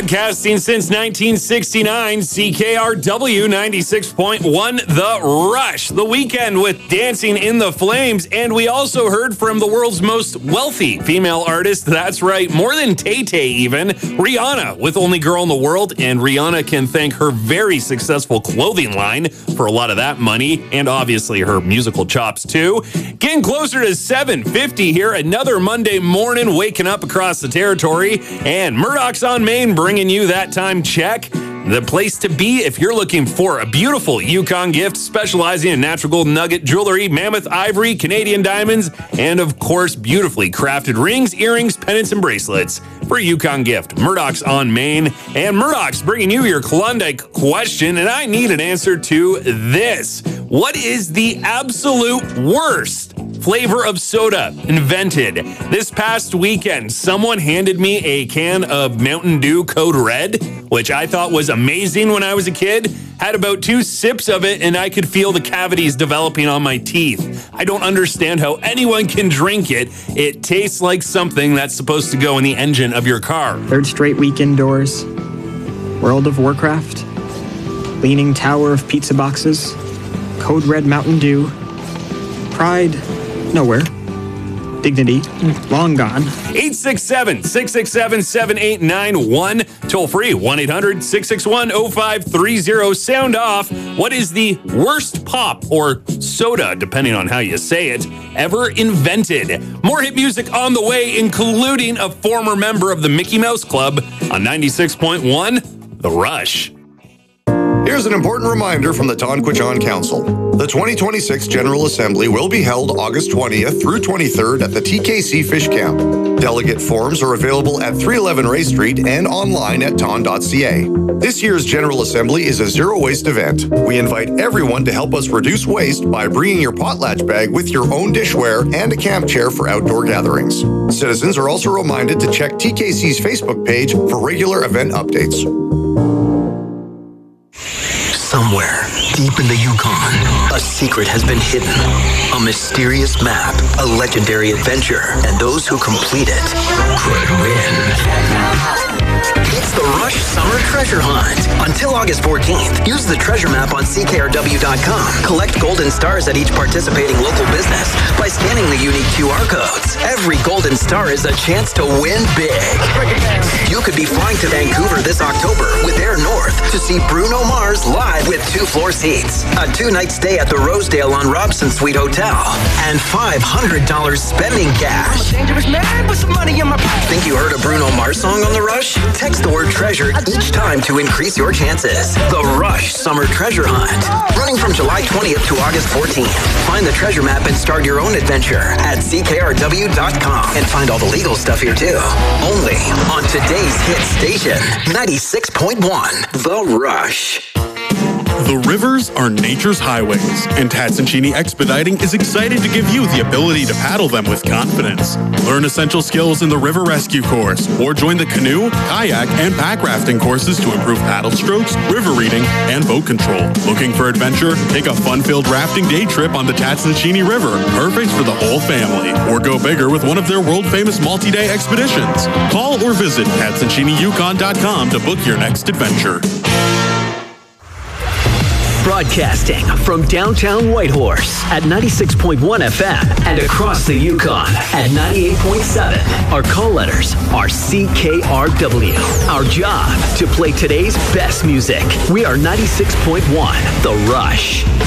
Broadcasting since 1969, CKRW 96.1 The Rush. The Weekend with Dancing in the Flames. And we also heard from the world's most wealthy female artist. That's right, more than Tay-Tay even. Rihanna with Only Girl in the World. And Rihanna can thank her very successful clothing line for a lot of that money. And obviously her musical chops too. Getting closer to 7:50 here. Another Monday morning, waking up across the territory. And Murdoch's on Main bringing you that time check. The place to be if you're looking for a beautiful Yukon gift specializing in natural gold nugget jewelry, mammoth ivory, Canadian diamonds, and of course, beautifully crafted rings, earrings, pendants, and bracelets. For a Yukon gift, Murdoch's on Main. And Murdoch's bringing you your Klondike question, and I need an answer to this. What is the absolute worst flavor of soda invented? This past weekend, someone handed me a can of Mountain Dew Code Red, which I thought was amazing when I was a kid. Had about 2 sips of it, and I could feel the cavities developing on my teeth. I don't understand how anyone can drink it. It tastes like something that's supposed to go in the engine of your car. Third straight week indoors. World of Warcraft. Leaning Tower of Pizza Boxes. Code Red Mountain Dew. Pride, nowhere. Dignity, long gone. 867-667-7891. Toll free, 1-800-661-0530. Sound off. What is the worst pop or soda, depending on how you say it, ever invented? More hit music on the way, including a former member of the Mickey Mouse Club on 96.1 The Rush. Here's an important reminder from the Tonquidgeon Council. The 2026 General Assembly will be held August 20th through 23rd at the TKC Fish Camp. Delegate forms are available at 311 Ray Street and online at ton.ca. This year's General Assembly is a zero-waste event. We invite everyone to help us reduce waste by bringing your potlatch bag with your own dishware and a camp chair for outdoor gatherings. Citizens are also reminded to check TKC's Facebook page for regular event updates. Somewhere, deep in the Yukon, a secret has been hidden. A mysterious map, a legendary adventure, and those who complete it could win. It's the Rush Summer Treasure Hunt. Until August 14th, use the treasure map on CKRW.com. Collect golden stars at each participating local business by scanning the unique QR codes. Every golden star is a chance to win big. You could be flying to Vancouver this October with Air North to see Bruno Mars live with 2-floor seats, a 2-night stay at the Rosedale on Robson Suite Hotel, and $500 spending cash. I'm a dangerous man with some money in my pocket. Think you heard a Bruno Mars song on The Rush? Text the word treasure each time to increase your chances. The Rush Summer Treasure Hunt. Running from July 20th to August 14th. Find the treasure map and start your own adventure at CKRW.com. And find all the legal stuff here too. Only on today's hit station, 96.1 The Rush. The rivers are nature's highways, and Tatsuncini Expediting is excited to give you the ability to paddle them with confidence. Learn essential skills in the River Rescue course, or join the canoe, kayak, and pack rafting courses to improve paddle strokes, river reading, and boat control. Looking for adventure? Take a fun-filled rafting day trip on the Tatsuncini River, perfect for the whole family. Or go bigger with one of their world-famous multi-day expeditions. Call or visit TatsunciniYukon.com to book your next adventure. Broadcasting from downtown Whitehorse at 96.1 FM and across the Yukon at 98.7. Our call letters are CKRW. Our job to play today's best music. We are 96.1 The Rush.